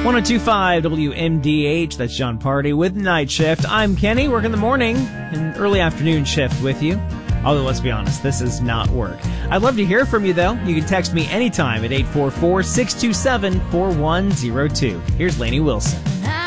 1025 WMDH, that's John Party with Night Shift. I'm Kenny, working the morning and early afternoon shift with you. Although, let's be honest, this is not work. I'd love to hear from you, though. You can text me anytime at 844-627-4102. Here's Lainey Wilson.